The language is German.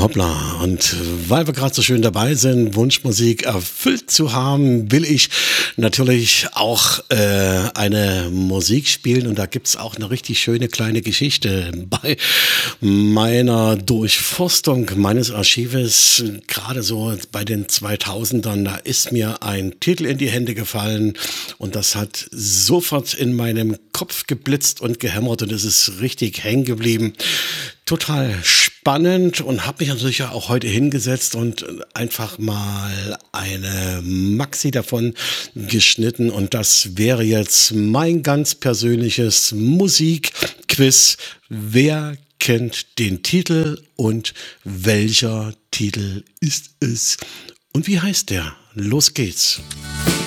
Hoppla, und weil wir gerade so schön dabei sind, Wunschmusik erfüllt zu haben, will ich natürlich auch eine Musik spielen und da gibt's auch eine richtig schöne kleine Geschichte bei meiner Durchforstung meines Archives, gerade so bei den 2000ern, da ist mir ein Titel in die Hände gefallen und das hat sofort in meinem Kopf geblitzt und gehämmert und es ist richtig hängen geblieben. Total spannend und habe mich natürlich auch heute hingesetzt und einfach mal eine Maxi davon geschnitten und das wäre jetzt mein ganz persönliches Musikquiz. Wer kennt den Titel und welcher Titel ist es? Und wie heißt der? Los geht's.